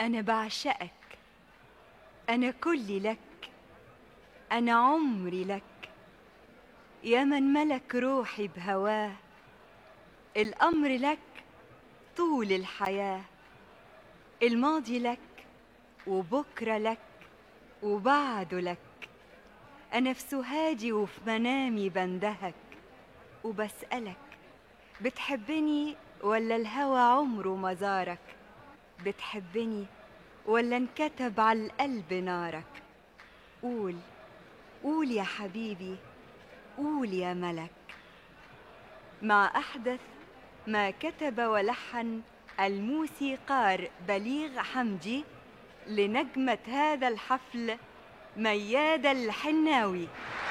أنا بعشقك، أنا كلي لك، أنا عمري لك، يا من ملك روحي بهواه، الأمر لك طول الحياة، الماضي لك وبكرة لك وبعده لك. أنا في سهادي وفي منامي بندهك وبسألك، بتحبني ولا الهوى عمره ما زارك؟ بتحبني ولا انكتب على القلب نارك؟ قول، قول يا حبيبي، قول يا ملك. مع أحدث ما كتب ولحن الموسيقار بليغ حمدي لنجمة هذا الحفل ميادة الحناوي.